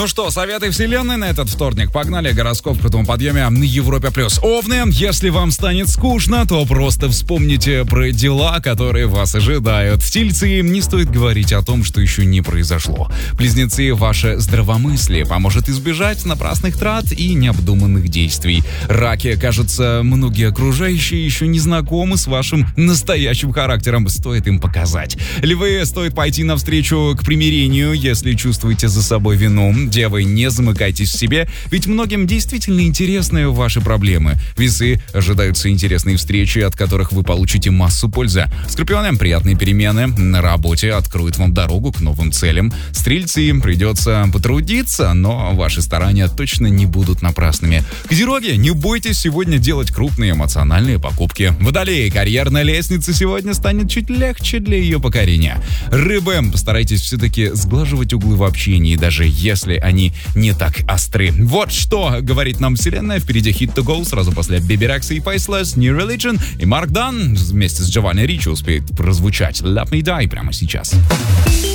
Ну что, советы вселенной на этот вторник. Погнали, гороскоп к этому подъеме на Европе+. Овны, если вам станет скучно, то просто вспомните про дела, которые вас ожидают. Тельцы, не стоит говорить о том, что еще не произошло. Близнецы, ваше здравомыслие поможет избежать напрасных трат и необдуманных действий. Раки, кажется, многие окружающие еще не знакомы с вашим настоящим характером. Стоит им показать. Львы, стоит пойти навстречу к примирению, если чувствуете за собой вину. Девы, не замыкайтесь в себе, ведь многим действительно интересны ваши проблемы. Весы, ожидаются интересные встречи, от которых вы получите массу пользы. Скорпионы, приятные перемены на работе откроют вам дорогу к новым целям. Стрельцы, придется потрудиться, но ваши старания точно не будут напрасными. Козероги, не бойтесь сегодня делать крупные эмоциональные покупки. Водолеи, карьерная лестница сегодня станет чуть легче для ее покорения. Рыбы, постарайтесь все-таки сглаживать углы в общении, даже если они не так остры. Вот что говорит нам вселенная. Впереди Hit to Go, сразу после Baby Rexha и Faceless, New Religion и Марк Дан вместе с Джованни Ричи успеет прозвучать Let Me Die прямо сейчас.